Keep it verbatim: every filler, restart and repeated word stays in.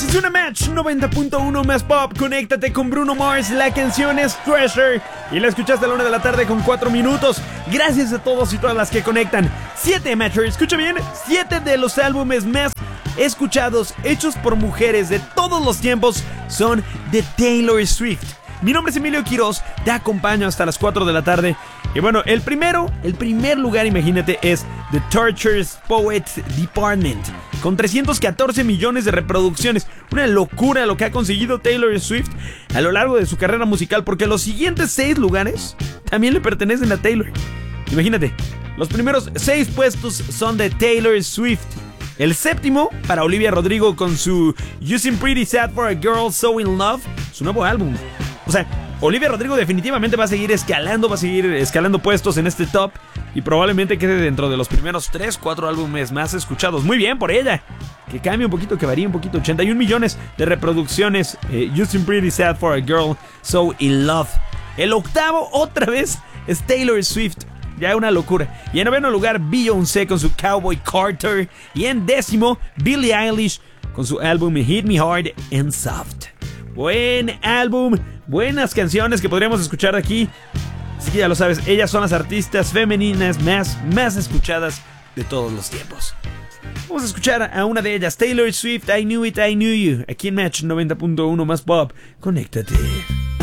Estás en una Match noventa punto uno más pop. Conéctate con Bruno Mars. La canción es Treasure y la escuchaste a la una de la tarde con cuatro minutos. Gracias a todos y todas las que conectan. Siete Matchers, escucha bien, siete de los álbumes más escuchados hechos por mujeres de todos los tiempos son de Taylor Swift. Mi nombre es Emilio Quiroz, te acompaño hasta las cuatro de la tarde. Y bueno, el primero, el primer lugar, imagínate, es The Tortured Poets Department, con trescientos catorce millones de reproducciones. Una locura lo que ha conseguido Taylor Swift a lo largo de su carrera musical, porque los siguientes seis lugares también le pertenecen a Taylor. Imagínate, los primeros seis puestos son de Taylor Swift. El séptimo para Olivia Rodrigo con su You Seem Pretty Sad for a Girl So In Love, su nuevo álbum. O sea, Olivia Rodrigo definitivamente va a seguir escalando, va a seguir escalando puestos en este top y probablemente quede dentro de los primeros tres, cuatro álbumes más escuchados. Muy bien por ella. Que cambie un poquito, que varíe un poquito. ochenta y un millones de reproducciones. Eh, You Seem Pretty Sad for a Girl So In Love. El octavo, otra vez, es Taylor Swift. Ya una locura. Y en noveno lugar, Beyoncé con su Cowboy Carter. Y en décimo, Billie Eilish con su álbum Hit Me Hard and Soft. Buen álbum, buenas canciones que podríamos escuchar aquí. Así que ya lo sabes, ellas son las artistas femeninas más, más escuchadas de todos los tiempos. Vamos a escuchar a una de ellas, Taylor Swift, I Knew It, I Knew You, aquí en Match noventa punto uno más pop. Conéctate.